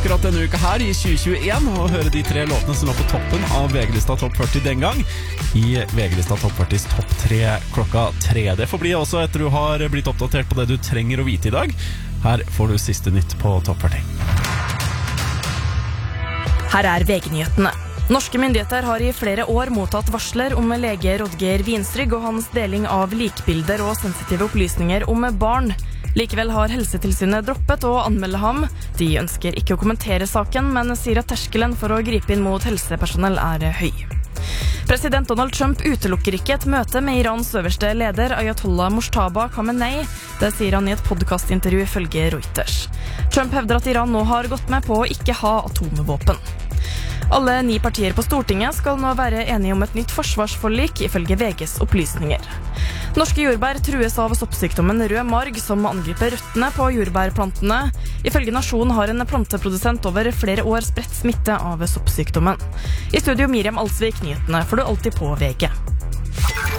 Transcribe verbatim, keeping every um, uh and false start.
akkurat denne uka her i tjue tjueen og høre de tre låtene som lå på toppen av V G-lista Topp førti den gang i V G-lista Topp førtis Topp tre klokka tre. Det får bli også etter du har blitt oppdatert på det du trenger å vite i dag. Her får du siste nytt på Topp førti. Her er V G-nyhetene. Norske myndigheter har i flere år mottatt varsler om lege Rodger Vinsrygg og hans deling av likbilder og sensitive opplysninger om barn. Likevel har Helsetilsynet droppet å anmelde ham. De ønsker ikke å kommentere saken, men sier at terskelen for å gripe inn mot helsepersonell er høy. President Donald Trump utelukker ikke et møte med Irans øverste leder Ayatollah Mojtaba Khamenei. Det sier han i et podcastintervju ifølge Reuters. Trump hevder at Iran nå har gått med på å ikke ha atomvåpen. Alle ni partier på Stortinget skal nå være enige om et nytt forsvarsforlik, ifølge V G's opplysninger. Norske jordbær trues av soppsykdommen rød marg, som angriper røttene på jordbærplantene. Ifølge Nasjonen har en planteprodusent over flere år spredt smitte av soppsykdommen. I studio Miriam Alsvik, nyhetene får du alltid på V G.